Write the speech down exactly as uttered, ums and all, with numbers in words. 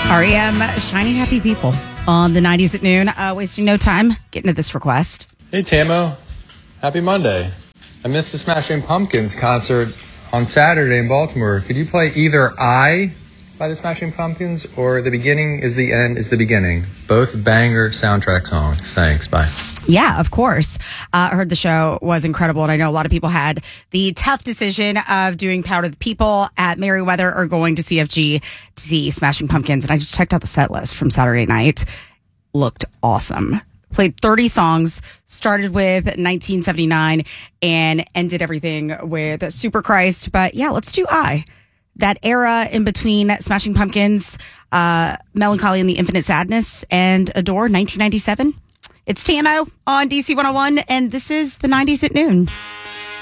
R E M, Shiny Happy People on the nineties at noon. Uh, wasting no time getting to this request. Hey, Tamo. Happy Monday. I missed the Smashing Pumpkins concert on Saturday in Baltimore. Could you play either I by the Smashing Pumpkins or The Beginning is the End is the Beginning? Both banger soundtrack songs. Thanks. Bye. Yeah, of course. Uh, I heard the show was incredible, and I know a lot of people had the tough decision of doing Power to the People at Merriweather or going to C F G to see Smashing Pumpkins. And I just checked out the set list from Saturday night. Looked awesome. Played thirty songs, started with nineteen seventy-nine, and ended everything with Super Christ. But yeah, let's do I. That era in between Smashing Pumpkins, uh, Melancholy and the Infinite Sadness, and Adore, nineteen ninety-seven. It's T M O on D C one oh one, and this is the nineties at noon.